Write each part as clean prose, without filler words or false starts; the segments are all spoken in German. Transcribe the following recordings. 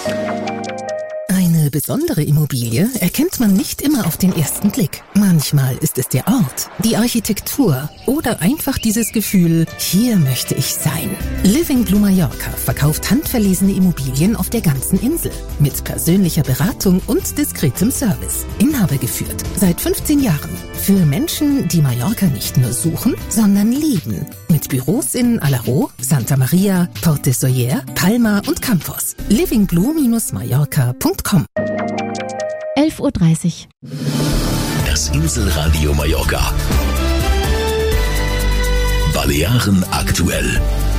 Eine besondere Immobilie erkennt man nicht immer auf den ersten Blick. Manchmal ist es der Ort, die Architektur oder einfach dieses Gefühl, hier möchte ich sein. Living Blue Mallorca verkauft handverlesene Immobilien auf der ganzen Insel. Mit persönlicher Beratung und diskretem Service. Inhaber geführt, seit 15 Jahren. Für Menschen, die Mallorca nicht nur suchen, sondern lieben. Mit Büros in Alaró, Santa Maria, Port de Sóller, Palma und Campos. livingblue-mallorca.com 11:30 Uhr. Das Inselradio Mallorca. Balearen aktuell.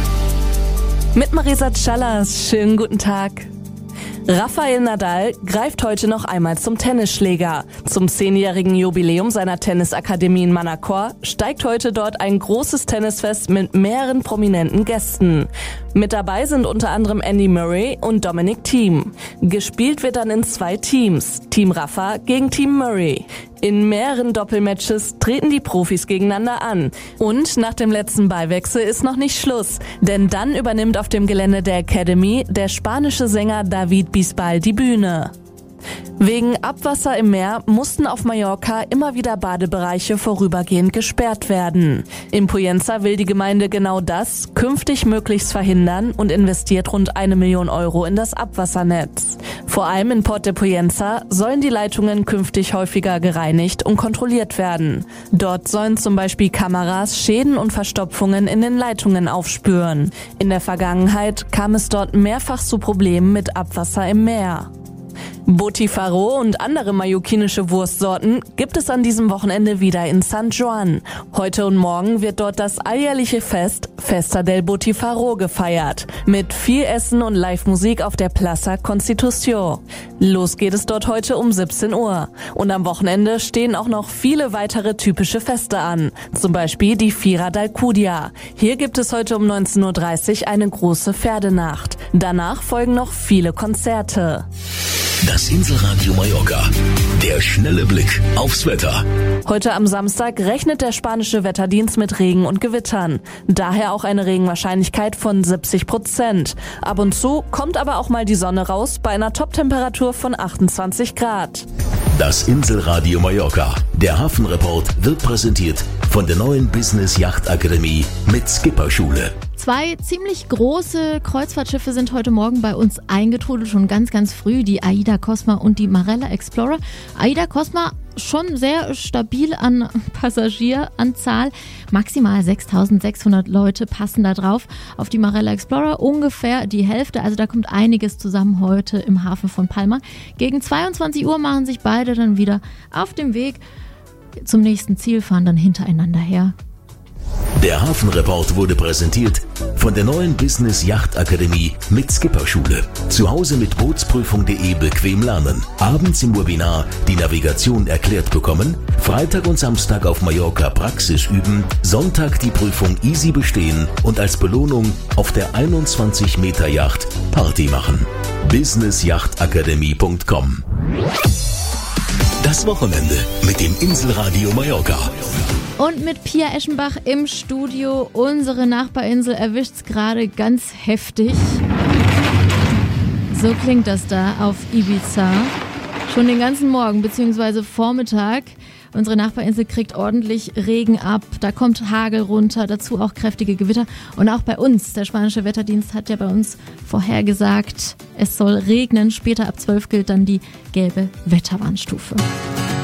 Mit Marisa Callas, schönen guten Tag. Rafael Nadal greift heute noch einmal zum Tennisschläger. Zum 10-jährigen Jubiläum seiner Tennisakademie in Manacor steigt heute dort ein großes Tennisfest mit mehreren prominenten Gästen. Mit dabei sind unter anderem Andy Murray und Dominic Thiem. Gespielt wird dann in 2 Teams, Team Rafa gegen Team Murray. In mehreren Doppelmatches treten die Profis gegeneinander an. Und nach dem letzten Ballwechsel ist noch nicht Schluss, denn dann übernimmt auf dem Gelände der Academy der spanische Sänger David Bisbal die Bühne. Wegen Abwasser im Meer mussten auf Mallorca immer wieder Badebereiche vorübergehend gesperrt werden. In Pollença will die Gemeinde genau das künftig möglichst verhindern und investiert rund 1 Million Euro in das Abwassernetz. Vor allem in Port de Pollença sollen die Leitungen künftig häufiger gereinigt und kontrolliert werden. Dort sollen zum Beispiel Kameras Schäden und Verstopfungen in den Leitungen aufspüren. In der Vergangenheit kam es dort mehrfach zu Problemen mit Abwasser im Meer. Botifaro und andere mallorquinische Wurstsorten gibt es an diesem Wochenende wieder in San Juan. Heute und morgen wird dort das alljährliche Fest Festa del Botifaro gefeiert. Mit viel Essen und Live-Musik auf der Plaza Constitución. Los geht es dort heute um 17 Uhr. Und am Wochenende stehen auch noch viele weitere typische Feste an. Zum Beispiel die Fira d'Alcúdia. Hier gibt es heute um 19:30 Uhr eine große Pferdenacht. Danach folgen noch viele Konzerte. Das Inselradio Mallorca. Der schnelle Blick aufs Wetter. Heute am Samstag rechnet der spanische Wetterdienst mit Regen und Gewittern. Daher auch eine Regenwahrscheinlichkeit von 70%. Ab und zu kommt aber auch mal die Sonne raus bei einer Toptemperatur von 28 Grad. Das Inselradio Mallorca. Der Hafenreport wird präsentiert von der neuen Business Yacht Akademie mit Skipperschule. 2 ziemlich große Kreuzfahrtschiffe sind heute Morgen bei uns eingetrudelt, schon ganz, ganz früh. Die AIDA Cosma und die Marella Explorer. AIDA Cosma schon sehr stabil an Passagieranzahl. Maximal 6.600 Leute passen da drauf. Auf die Marella Explorer ungefähr die Hälfte. Also da kommt einiges zusammen heute im Hafen von Palma. Gegen 22 Uhr machen sich beide dann wieder auf dem Weg zum nächsten Ziel, fahren dann hintereinander her. Der Hafenreport wurde präsentiert von der neuen Business Yacht Akademie mit Skipperschule. Zu Hause mit Bootsprüfung.de bequem lernen. Abends im Webinar die Navigation erklärt bekommen. Freitag und Samstag auf Mallorca Praxis üben. Sonntag die Prüfung easy bestehen und als Belohnung auf der 21 Meter Yacht Party machen. businessjachtakademie.com. Das Wochenende mit dem Inselradio Mallorca. Und mit Pia Eschenbach im Studio. Unsere Nachbarinsel erwischt's gerade ganz heftig. So klingt das da auf Ibiza. Schon den ganzen Morgen bzw. Vormittag. Unsere Nachbarinsel kriegt ordentlich Regen ab. Da kommt Hagel runter, dazu auch kräftige Gewitter. Und auch bei uns, der spanische Wetterdienst hat ja bei uns vorhergesagt, es soll regnen. Später ab 12 gilt dann die gelbe Wetterwarnstufe.